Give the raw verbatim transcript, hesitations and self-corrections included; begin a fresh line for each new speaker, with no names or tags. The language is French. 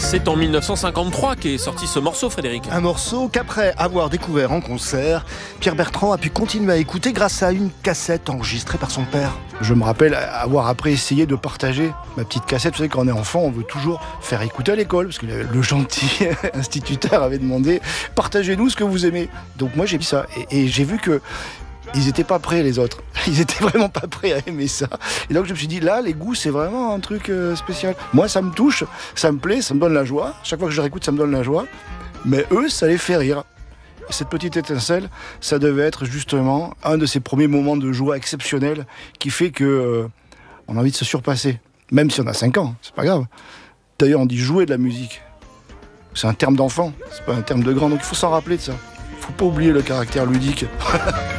C'est en mille neuf cent cinquante-trois qu'est sorti ce morceau, Frédéric.
Un morceau qu'après avoir découvert en concert, Pierre Bertrand a pu continuer à écouter grâce à une cassette enregistrée par son père. Je me rappelle avoir après essayé de partager ma petite cassette. Vous savez, quand on est enfant, on veut toujours faire écouter à l'école, parce que le, le gentil instituteur avait demandé « Partagez-nous ce que vous aimez ». Donc moi j'ai dit ça, et, et j'ai vu que ils étaient pas prêts, les autres. Ils étaient vraiment pas prêts à aimer ça. Et donc je me suis dit, là, les goûts, c'est vraiment un truc euh, spécial. Moi, ça me touche, ça me plaît, ça me donne la joie. Chaque fois que je réécoute, ça me donne la joie. Mais eux, ça les fait rire. Et cette petite étincelle, ça devait être justement un de ces premiers moments de joie exceptionnels qui fait que euh, on a envie de se surpasser. Même si on a cinq ans, c'est pas grave. D'ailleurs, on dit jouer de la musique. C'est un terme d'enfant, c'est pas un terme de grand. Donc il faut s'en rappeler de ça. Il faut pas oublier le caractère ludique.